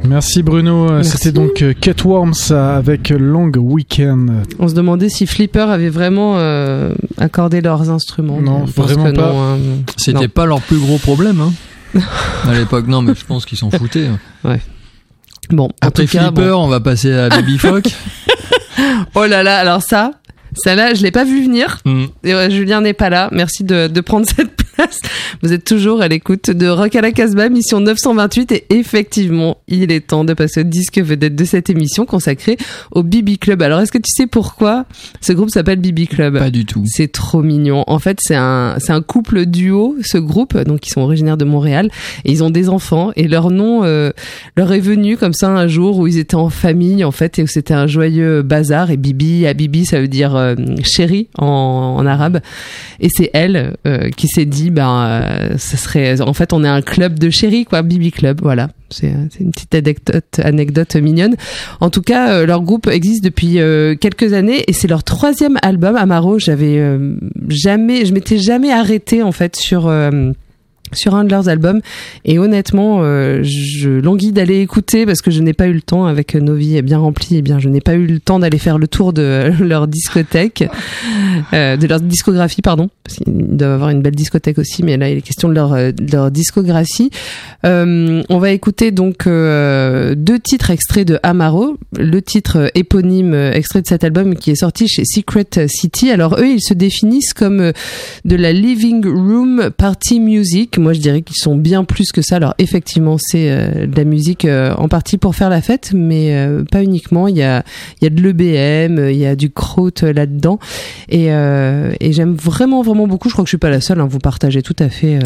Merci Bruno. Merci. C'était donc Cutworms avec Long Weekend. On se demandait si Flipper avait vraiment accordé leurs instruments. Non, Je pense vraiment que pas. non, hein. C'était Non. pas leur plus gros problème, hein. À l'époque, non, mais je pense qu'ils s'en foutaient. Bon, en Après tout cas, Flipper, on va passer à Baby Phoque. oh là là, alors celle-là, je l'ai pas vu venir. Et Julien n'est pas là. Merci de prendre cette place. Vous êtes toujours à l'écoute de Rock à la Casbah, mission 928. Et effectivement, il est temps de passer au disque vedette de cette émission consacrée au BB Club. Alors, est-ce que tu sais pourquoi ce groupe s'appelle BB Club? Pas du tout. C'est trop mignon. En fait, c'est un couple duo, ce groupe. Donc, ils sont originaires de Montréal et ils ont des enfants. Et leur nom leur est venu comme ça un jour où ils étaient en famille, en fait, et où c'était un joyeux bazar. Et Bibi, Habibi, ça veut dire chérie en arabe. Et c'est elle qui s'est dit, ça serait, en fait, on est un club de chérie, quoi, BB Club, voilà. C'est une petite anecdote mignonne. En tout cas, leur groupe existe depuis quelques années et c'est leur 3e album. Amaro, je m'étais jamais arrêtée en fait sur un de leurs albums et honnêtement je languis d'aller écouter parce que je n'ai pas eu le temps avec nos vies bien remplies, je n'ai pas eu le temps d'aller faire le tour de leur discothèque de leur discographie pardon, parce qu'ils doivent avoir une belle discothèque aussi, mais là il est question de leur discographie. On va écouter donc 2 titres extraits de Amaro, le titre éponyme extrait de cet album qui est sorti chez Secret City. Alors eux ils se définissent comme de la living room party music. Moi, je dirais qu'ils sont bien plus que ça. Alors, effectivement, c'est de la musique en partie pour faire la fête, mais pas uniquement. Il y a de l'EBM, il y a du kraut là-dedans. Et j'aime vraiment, vraiment beaucoup. Je crois que je suis pas la seule. Hein, vous partagez tout à fait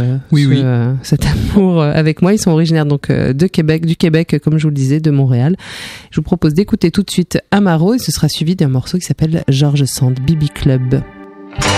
cet amour avec moi. Ils sont originaires donc du Québec, comme je vous le disais, de Montréal. Je vous propose d'écouter tout de suite Amaro et ce sera suivi d'un morceau qui s'appelle George Sand, BB Club.